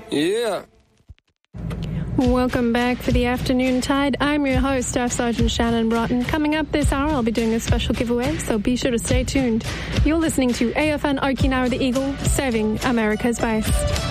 Yeah. Welcome back for the Afternoon Tide. I'm your host, Staff Sergeant Shannon Broughton. Coming up this hour, I'll be doing a special giveaway, so be sure to stay tuned. You're listening to AFN Okinawa the Eagle, serving America's best.